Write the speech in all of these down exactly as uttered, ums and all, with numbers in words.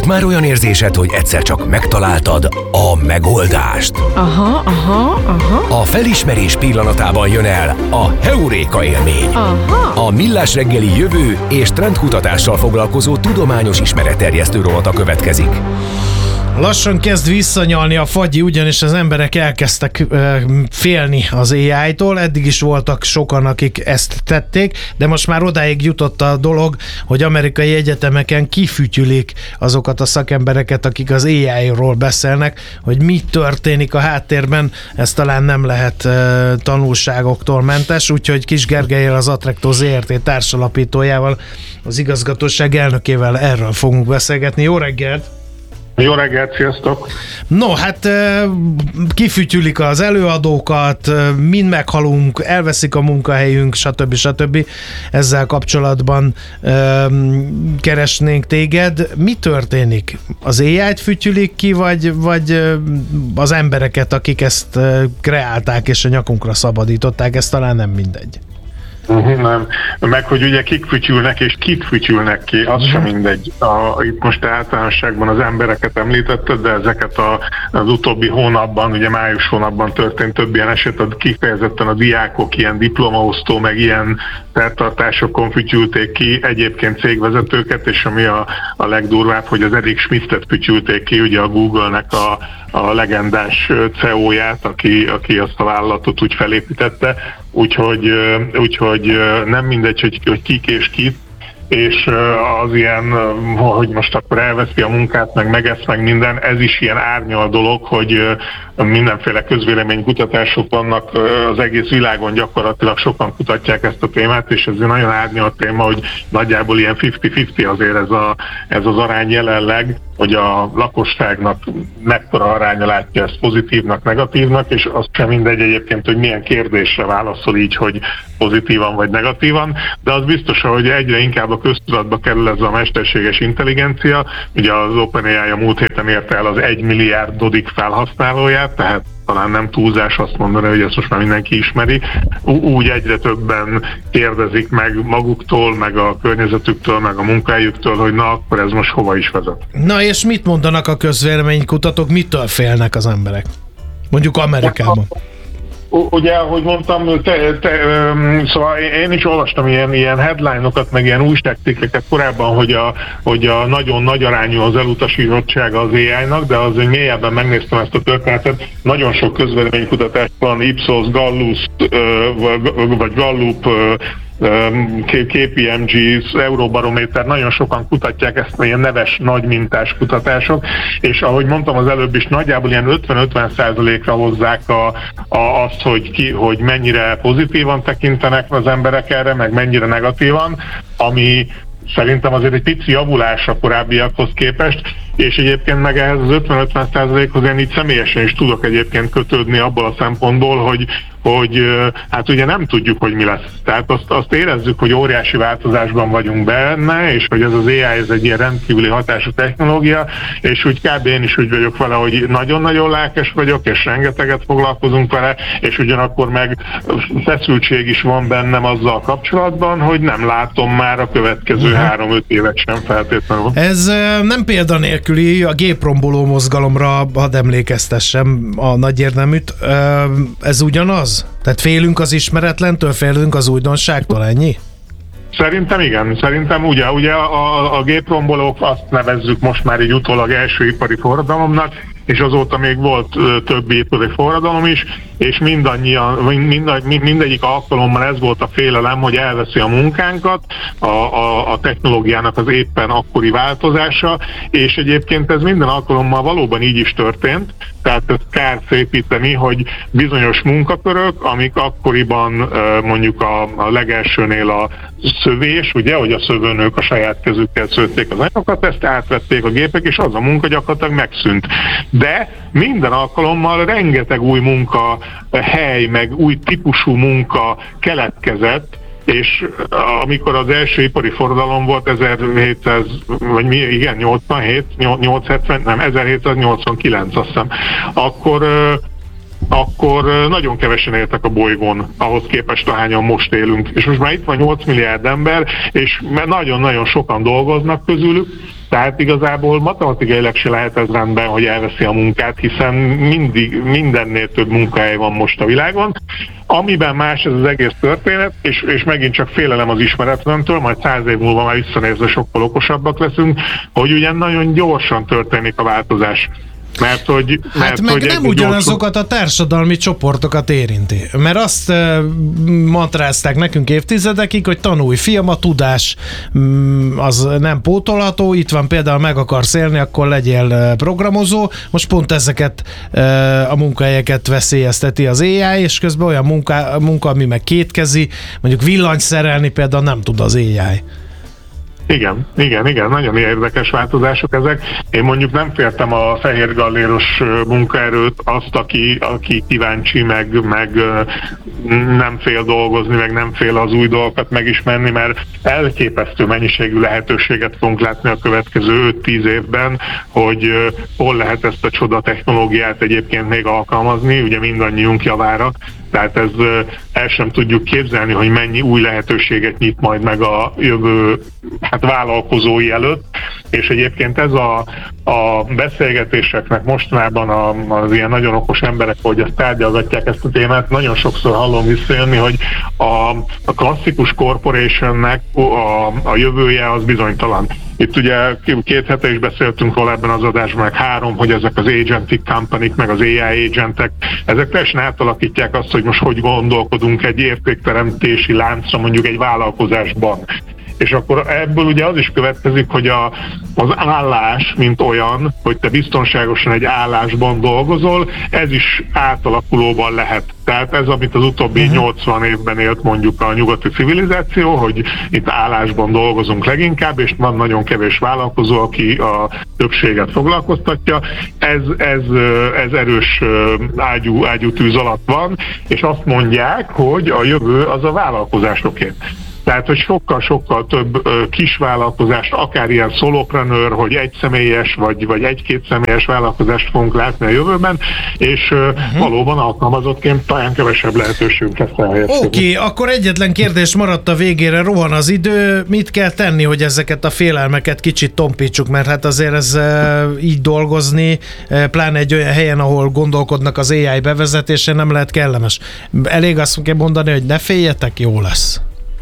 Volt már olyan érzésed, hogy egyszer csak megtaláltad a megoldást? Aha, aha, aha. A felismerés pillanatában jön el a heuréka élmény. Aha. A Millás reggeli jövő és trendkutatással foglalkozó tudományos ismeretterjesztő rovata következik. Lassan kezd visszanyalni a fagyi, ugyanis az emberek elkezdtek uh, félni az á í-tól. Eddig is voltak sokan, akik ezt tették, de most már odáig jutott a dolog, hogy amerikai egyetemeken kifütyülik azokat a szakembereket, akik az á í-ról beszélnek, hogy mi történik a háttérben, ez talán nem lehet uh, tanulságoktól mentes, úgyhogy Kis Gergellyel, az Attracto zé er té társalapítójával, az igazgatóság elnökével erről fogunk beszélgetni. Jó reggelt! Jó reggelt, sziasztok! No, hát kifütyülik az előadókat, mind meghalunk, elveszik a munkahelyünk, stb. stb. Ezzel kapcsolatban keresnénk téged. Mi történik? Az á í-t fütyülik ki, vagy, vagy az embereket, akik ezt kreálták és a nyakunkra szabadították? Ez talán nem mindegy. Uh-huh, nem. Meg, hogy ugye kik fütyülnek és kit fütyülnek ki, az uh-huh. sem mindegy. A, itt most általánosságban az embereket említetted, de ezeket a, az utóbbi hónapban, ugye május hónapban történt több ilyen eset, a, kifejezetten a diákok ilyen diplomaosztó, meg ilyen szertartásokon fütyülték ki egyébként cégvezetőket, és ami a, a legdurvább, hogy az Eric Schmidtet fütyülték ki, ugye a Google-nek a, a legendás cé e ó-ját, aki, aki azt a vállalatot úgy felépítette. Úgyhogy, úgyhogy nem mindegy, hogy, hogy kik és kit, és az ilyen, hogy most akkor elveszi a munkát, meg megesz, meg minden, ez is ilyen árnyal dolog, hogy mindenféle közvéleménykutatások vannak az egész világon, gyakorlatilag sokan kutatják ezt a témát, és ez egy nagyon árnyal téma, hogy nagyjából ilyen fifty-fifty azért ez, a, ez az arány jelenleg, hogy a lakosságnak mekkora aránya látja ezt pozitívnak, negatívnak, és az sem mindegy egyébként, hogy milyen kérdésre válaszol így, hogy pozitívan vagy negatívan, de az biztos, hogy egyre inkább a köztudatba kerül ez a mesterséges intelligencia. Ugye az OpenAI a múlt héten érte el az egy milliárdodik felhasználóját, tehát talán nem túlzás azt mondani, hogy ezt most már mindenki ismeri. Úgy egyre többen kérdezik meg maguktól, meg a környezetüktől, meg a munkahelyüktől, hogy na, akkor ez most hova is vezet. Na és mit mondanak a közvéleménykutatók, mitől félnek az emberek? Mondjuk Amerikában. Ugye, ahogy mondtam, te, te, szóval én is olvastam ilyen, ilyen headline-okat, meg ilyen újságcikkeket korábban, hogy a, hogy a nagyon nagy arányú az elutasítottsága az á í-nak, de az, hogy mélyebben megnéztem ezt a történetet, nagyon sok közvéleménykutatás van, Ipsos, Gallus, vagy Gallup, ká pé em gé, Euróbarométer, nagyon sokan kutatják ezt, ilyen neves, nagy mintás kutatások, és ahogy mondtam az előbb is, nagyjából ilyen ötven-ötven százalékra hozzák a, a, azt, hogy, ki, hogy mennyire pozitívan tekintenek az emberek erre, meg mennyire negatívan, ami szerintem azért egy pici javulás a korábbiakhoz képest, és egyébként meg ehhez az ötven-ötven százalékhoz én így személyesen is tudok egyébként kötődni abból a szempontból, hogy hogy hát ugye nem tudjuk, hogy mi lesz. Tehát azt, azt érezzük, hogy óriási változásban vagyunk benne, és hogy ez az á í ez egy ilyen rendkívüli hatású technológia, és úgy kb. Én is úgy vagyok vele, hogy nagyon-nagyon lelkes vagyok, és rengeteget foglalkozunk vele, és ugyanakkor meg feszültség is van bennem azzal kapcsolatban, hogy nem látom már a következő három-öt évet sem feltétlenül. Ez nem példanélküli, a gépromboló mozgalomra hadd emlékeztessem a nagy érdeműt. Ez ugyanaz? Tehát félünk az ismeretlentől, félünk az újdonságtól, ennyi? Szerintem igen, szerintem ugye, ugye a, a géprombolók azt nevezzük most már így utólag első ipari forradalomnak, és azóta még volt több ipari forradalom is, és mindannyian, mind, mindegyik alkalommal ez volt a félelem, hogy elveszi a munkánkat, a, a, a technológiának az éppen akkori változása, és egyébként ez minden alkalommal valóban így is történt, tehát ez kár szépíteni, hogy bizonyos munkakörök, amik akkoriban mondjuk a, a legelsőnél a szövés, ugye, hogy a szövőnők a saját kezükkel szőtték az anyagokat, ezt átvették a gépek, és az a munka gyakorlatilag megszűnt. De minden alkalommal rengeteg új munka, hely, meg új típusú munka keletkezett, és amikor az első ipari forradalom volt ezerhétszáz, vagy mi, igen, nyolcvanhét, nyolcszázhetven, nem, ezerhétszáznyolcvankilenc azt hiszem, akkor akkor nagyon kevesen éltek a bolygón, ahhoz képest ahányan most élünk. És most már itt van nyolc milliárd ember, és nagyon-nagyon sokan dolgoznak közülük, tehát igazából matematikailag se lehet ez rendben, hogy elveszi a munkát, hiszen mindig, mindennél több munkahely van most a világon. Amiben más ez az egész történet, és, és megint csak félelem az ismeretlentől, majd száz év múlva már visszanézve sokkal okosabbak leszünk, hogy ugye nagyon gyorsan történik a változás. Mert hogy, mert, hát meg hogy nem ugyanazokat a társadalmi csoportokat érinti. Mert azt uh, mantrázták nekünk évtizedekig, hogy tanulj, fiam, a tudás um, az nem pótolható, itt van például meg akarsz élni, akkor legyél uh, programozó. Most pont ezeket uh, a munkahelyeket veszélyezteti az á i, és közben olyan munka, munka, ami meg kétkezi, mondjuk villanyt szerelni például nem tud az á i. Igen, igen, igen, nagyon érdekes változások ezek. Én mondjuk nem féltem a fehér galléros munkaerőt, azt, aki, aki kíváncsi, meg, meg nem fél dolgozni, meg nem fél az új dolgokat megismerni, mert elképesztő mennyiségű lehetőséget fogunk látni a következő öt-tíz évben, hogy hol lehet ezt a csoda technológiát egyébként még alkalmazni, ugye mindannyiunk javára. Tehát ez el sem tudjuk képzelni, hogy mennyi új lehetőséget nyit majd meg a jövő hát vállalkozói előtt, és egyébként ez a, a beszélgetéseknek mostanában a, az ilyen nagyon okos emberek, hogy ezt tárgyalgatják ezt a témát, nagyon sokszor hallom visszajönni, hogy a, a klasszikus corporationnek a, a jövője az bizonytalan. Itt ugye két hete is beszéltünk róla ebben az adásban, meg három, hogy ezek az agentic company-k, meg az á i agentek, ezek teljesen átalakítják azt, hogy most hogy gondolkodunk egy értékteremtési láncra, mondjuk egy vállalkozásban. És akkor ebből ugye az is következik, hogy a, az állás, mint olyan, hogy te biztonságosan egy állásban dolgozol, ez is átalakulóban lehet. Tehát ez, amit az utóbbi uh-huh. nyolcvan évben élt mondjuk a nyugati civilizáció, hogy itt állásban dolgozunk leginkább, és van nagyon kevés vállalkozó, aki a többséget foglalkoztatja. Ez, ez, ez erős ágyú, ágyú tűz alatt van, és azt mondják, hogy a jövő az a vállalkozásoké. Tehát, hogy sokkal-sokkal több ö, kisvállalkozást, akár ilyen solopreneur, hogy egyszemélyes vagy, vagy egy-két személyes vállalkozást fogunk látni a jövőben, és ö, uh-huh. valóban alkalmazottként talán kevesebb lehetőségünk lesz elhelyezkedni. Oké, okay, akkor egyetlen kérdés maradt a végére, rohan az idő, mit kell tenni, hogy ezeket a félelmeket kicsit tompítsuk, mert hát azért ez e, így dolgozni, e, pláne egy olyan helyen, ahol gondolkodnak az á i bevezetése, nem lehet kellemes. Elég azt kell mondani, hogy ne féljetek, jó lesz.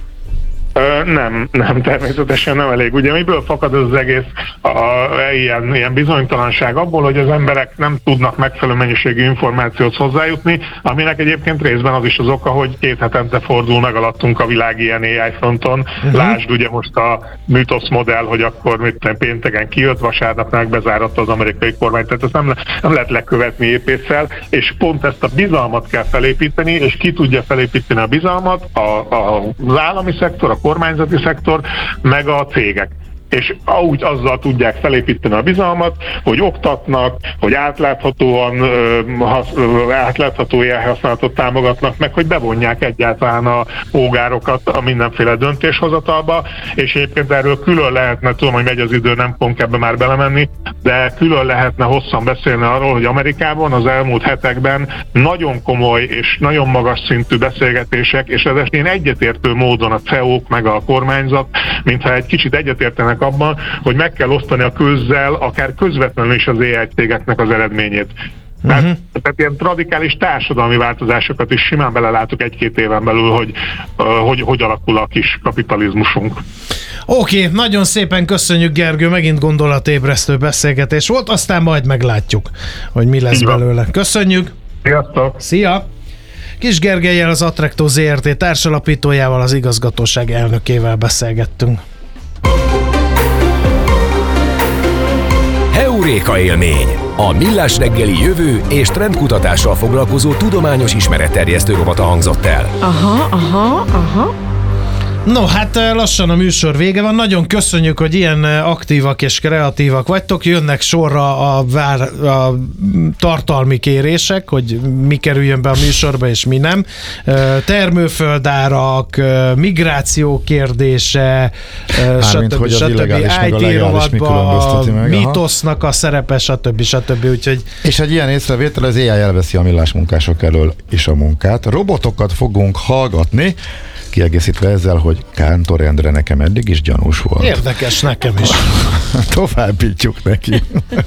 Ö, nem, nem, természetesen nem elég. Ugye miből fakad az egész a, a, ilyen, ilyen bizonytalanság? Abból, hogy az emberek nem tudnak megfelelő mennyiségű információhoz hozzájutni, aminek egyébként részben az is az oka, hogy két hetente fordul meg alattunk a világ ilyen á i fronton. Uh-huh. Lásd ugye most a Mythos modell, hogy akkor mit pénteken kijött, vasárnap meg bezáratta az amerikai kormány, tehát ezt nem, le, nem lehet lekövetni épésszel, és pont ezt a bizalmat kell felépíteni, és ki tudja felépíteni a bizalmat? A, a, az állami szektor, a kormányzati szektor, meg a cégek. És úgy azzal tudják felépíteni a bizalmat, hogy oktatnak, hogy átláthatóan hasz, átlátható á i használatot támogatnak, meg hogy bevonják egyáltalán a polgárokat a mindenféle döntéshozatalba, és egyébként erről külön lehetne, tudom, hogy megy az idő, nem fogunk ebbe már belemenni, de külön lehetne hosszan beszélni arról, hogy Amerikában az elmúlt hetekben nagyon komoly és nagyon magas szintű beszélgetések, és ez én egyetértő módon a cé e ó-k meg a kormányzat, mintha egy kicsit egyetértenek abban, hogy meg kell osztani a közzel, akár közvetlenül is az á i cégeknek az eredményét. Tehát, uh-huh. tehát ilyen radikális társadalmi változásokat is simán belelátok egy-két éven belül, hogy, uh, hogy hogy alakul a kis kapitalizmusunk. Oké, okay, nagyon szépen köszönjük, Gergő, megint gondolatébresztő beszélgetés volt, aztán majd meglátjuk, hogy mi lesz belőle. Köszönjük! Sziasztok! Szia! Kis Gergellyel, az Attrecto zé er té társalapítójával, az igazgatóság elnökével beszélgettünk. Heuréka élmény, a Millás reggeli jövő és trendkutatással foglalkozó tudományos ismeretterjesztő rovata hangzott el. Aha, aha, aha. No, hát lassan a műsor vége van. Nagyon köszönjük, hogy ilyen aktívak és kreatívak vagytok. Jönnek sorra a, vár, a tartalmi kérések, hogy mi kerüljön be a műsorba és mi nem. Termőföldárak, migráció kérdése, Mármint, stb. stb. í té rovatba, a mítosznak a szerepe, stb. stb. Úgyhogy... És egy ilyen észrevétel, az á i elveszi a millás munkások elől is a munkát. Robotokat fogunk hallgatni, kiegészítve ezzel, hogy Kántor Endre nekem eddig is gyanús volt. Érdekes nekem is. Továbbítjuk neki.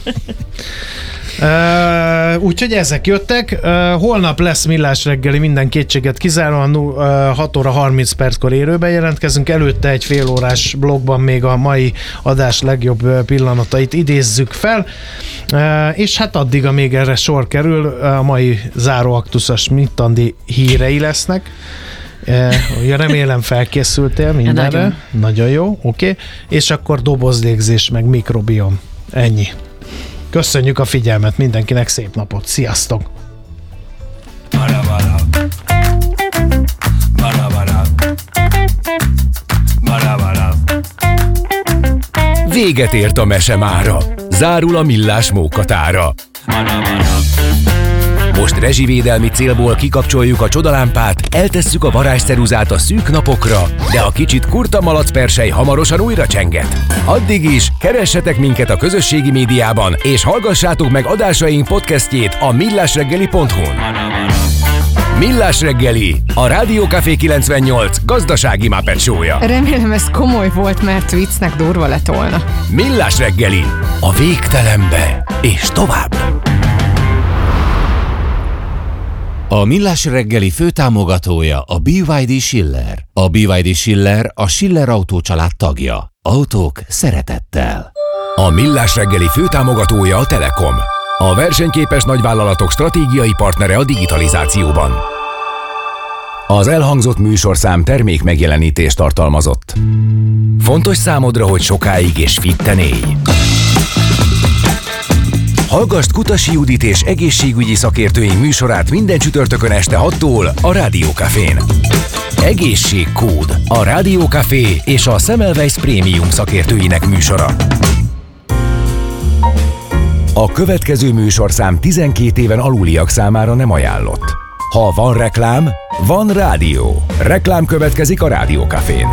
Uh, úgyhogy ezek jöttek. Uh, holnap lesz Millás reggeli, minden kétséget kizáróan uh, hat óra harminc perckor érőben jelentkezünk. Előtte egy fél órás blogban még a mai adás legjobb pillanatait idézzük fel. Uh, és hát addig, amíg erre sor kerül, a mai záróaktuszos Schmidt-Andi hírei lesznek. Uh, remélem felkészültél mindenre. Nagyon, Nagyon jó, oké. Okay. És akkor dobozlégzés, meg mikrobiom. Ennyi. Köszönjük a figyelmet mindenkinek, szép napot, sziasztok! Véget ért a mese mára, zárul a Millás mókatára. Most rezsivédelmi célból kikapcsoljuk a csodalámpát, eltesszük a varázsceruzát a szűk napokra, de a kicsit kurta malacpersely hamarosan újra csenget. Addig is keressetek minket a közösségi médiában, és hallgassátok meg adásaink podcastjét a millásreggeli pont hu-n. Millás reggeli, a Rádió Café kilencvennyolc gazdasági Muppet show-ja. Remélem ez komoly volt, mert viccnek durva lett volna. Millás reggeli, a végtelenbe és tovább. A Millás reggeli főtámogatója a bé vé dé Schiller. A bé vé dé Schiller a Schiller Autó család tagja. Autók szeretettel. A Millás reggeli főtámogatója a Telekom. A versenyképes nagyvállalatok stratégiai partnere a digitalizációban. Az elhangzott műsorszám termék megjelenítést tartalmazott. Fontos számodra, hogy sokáig és fitten élj. Hallgasd Kutasi Judit és egészségügyi szakértőink műsorát minden csütörtökön este hattól a Rádió Cafén. Egészségkód, a Rádió Café és a Semmelweis Prémium szakértőinek műsora. A következő műsorszám tizenkét éven aluliak számára nem ajánlott. Ha van reklám, van rádió. Reklám következik a Rádió Cafén.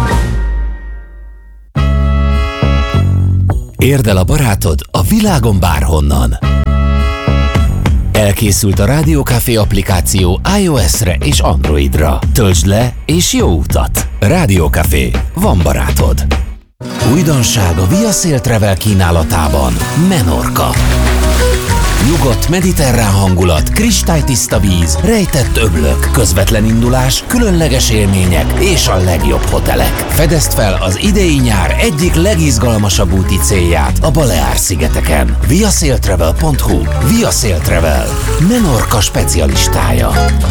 Érd el a barátod a világon bárhonnan. Elkészült a Rádió Café applikáció iOS-re és Androidra. Töltsd le és jó utat! Rádió Café. Van barátod. Újdonság a Via Sail Travel kínálatában. Menorca. Nyugodt mediterrán hangulat, kristálytiszta víz, rejtett öblök, közvetlen indulás, különleges élmények és a legjobb hotelek. Fedezd fel az idei nyár egyik legizgalmasabb úti célját a Baleár-szigeteken. via sail travel pont hu. Via Sail Travel. Menorca specialistája.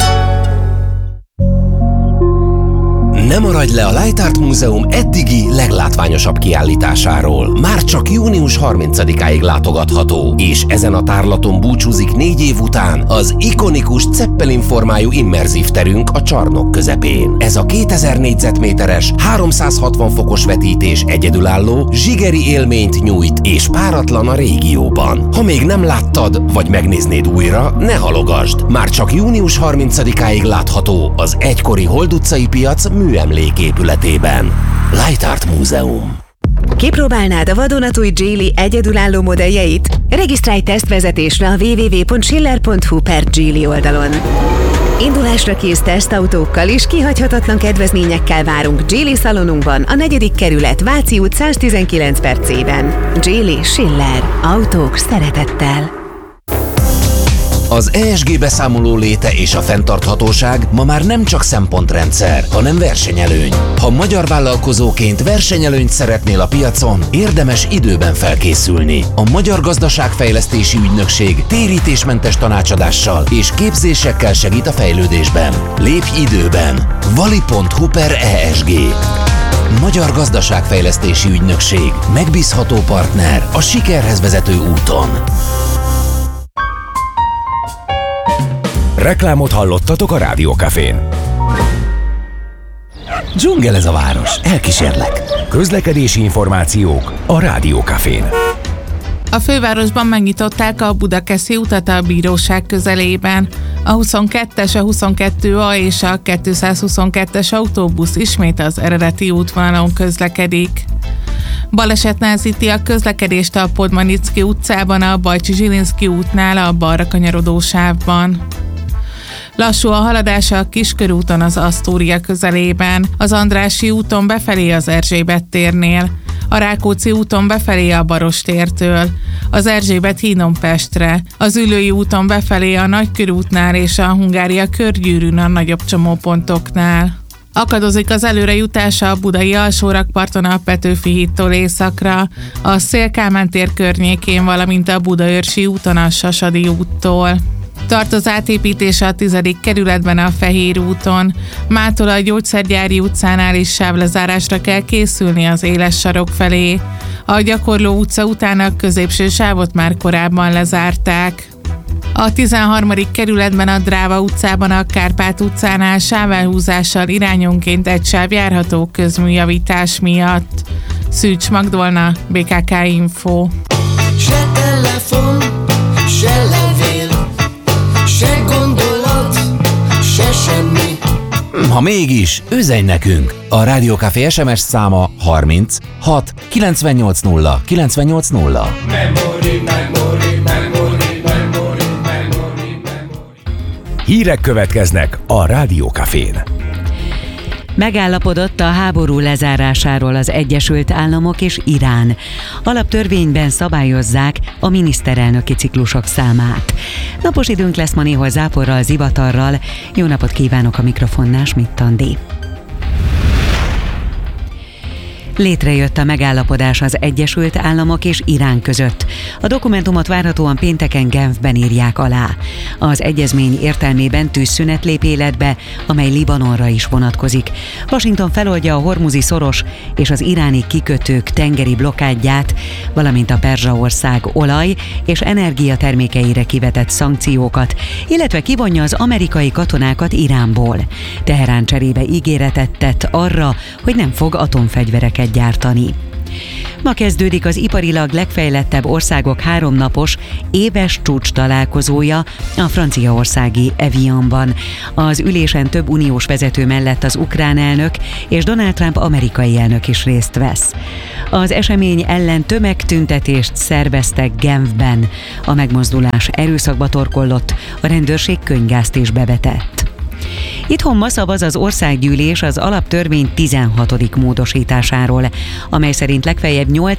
Ne maradj le a Light Art Múzeum eddigi leglátványosabb kiállításáról. Már csak június harmincadikáig látogatható, és ezen a tárlaton búcsúzik négy év után az ikonikus Zeppelin formájú immerzív terünk a csarnok közepén. Ez a kétezer négyzetméteres, háromszázhatvan fokos vetítés egyedülálló, zsigeri élményt nyújt, és páratlan a régióban. Ha még nem láttad, vagy megnéznéd újra, ne halogasd! Már csak június harmincadikáig látható az egykori Hold utcai piac műemléképületében. Light Art Múzeum. Kipróbálnád a vadonatúj Geely egyedülálló modelljeit? Regisztrálj tesztvezetésre a double-u double-u double-u pont schiller pont hu per Geely oldalon. Indulásra kész tesztautókkal és kihagyhatatlan kedvezményekkel várunk Geely szalonunkban, a negyedik kerület, Váci út száztizenkilenc per C-ben. Geely Schiller. Autók szeretettel. Az E S G beszámoló léte és a fenntarthatóság ma már nem csak szempontrendszer, hanem versenyelőny. Ha magyar vállalkozóként versenyelőnyt szeretnél a piacon, érdemes időben felkészülni. A Magyar Gazdaságfejlesztési Ügynökség térítésmentes tanácsadással és képzésekkel segít a fejlődésben. Lépj időben! vali pont hu per E S G. Magyar Gazdaságfejlesztési Ügynökség. Megbízható partner a sikerhez vezető úton. Reklámot hallottatok a Rádió Cafén. Dzsungel ez a város, elkísérlek. Közlekedési információk a Rádiókafén. A fővárosban megnyitották a Budakeszi utat a bíróság közelében. A huszonkettes, a huszonkettő A és a kétszázhuszonkettes autóbusz ismét az eredeti útvonalon közlekedik. Baleset nehezíti a közlekedést a Podmanicki utcában, a Bajcsi-Zsilinszky útnál a balra kanyarodó sávban. Lassú a haladás a Kiskörúton az Asztória közelében, az Andrássy úton befelé az Erzsébet térnél, a Rákóczi úton befelé a Barostértől, az Erzsébet hídon Pestre, az Üllői úton befelé a Nagykörútnál és a Hungária körgyűrűn a nagyobb csomópontoknál. Akadozik az előrejutása a budai alsórakparton a Petőfi hídtól északra, a Széll-Kálmán tér környékén, valamint a Budaörsi úton a Sasadi úttól. Tart az átépítés a tizedik kerületben a Fehér úton. Mától a Gyógyszergyári utcánál is sávlezárásra kell készülni az éles sarok felé. A Gyakorló utca után a középső sávot már korábban lezárták. A tizenharmadik kerületben a Dráva utcában a Kárpát utcánál sávelhúzással irányonként egy sáv járható közműjavítás miatt. Szűcs Magdolna, bé ká ká Info. Se telefon, se levél, se gondolat, se semmi. Ha mégis, üzenj nekünk! A Rádiókafé es em es száma harminc hat kilencvennyolc nulla kilencvennyolc nulla. Memory, memory, memory, memory, memory, memory. Hírek következnek a Rádiókafén. Megállapodott a háború lezárásáról az Egyesült Államok és Irán. Alaptörvényben szabályozzák a miniszterelnöki ciklusok számát. Napos időnk lesz ma, néhol záporral, zivatarral. Jó napot kívánok, a mikrofonnál Schmidt Andi. Létrejött a megállapodás az Egyesült Államok és Irán között. A dokumentumot várhatóan pénteken Genfben írják alá. Az egyezmény értelmében tűzszünet lép életbe, amely Libanonra is vonatkozik. Washington feloldja a hormuzi szoros és az iráni kikötők tengeri blokkádját, valamint a Perzsaország olaj- és energiatermékeire kivetett szankciókat, illetve kivonja az amerikai katonákat Iránból. Teherán cserébe ígéretet tett arra, hogy nem fog atomfegyvereket gyártani. Ma kezdődik az iparilag legfejlettebb országok háromnapos éves csúcs találkozója a franciaországi Evianban. Az ülésen több uniós vezető mellett az ukrán elnök és Donald Trump amerikai elnök is részt vesz. Az esemény ellen tömegtüntetést szerveztek Genfben. A megmozdulás erőszakba torkollott, a rendőrség könyvgázt is bevetett. Itthon ma szavaz az országgyűlés az alaptörvény tizenhatodik módosításáról, amely szerint legfeljebb nyolc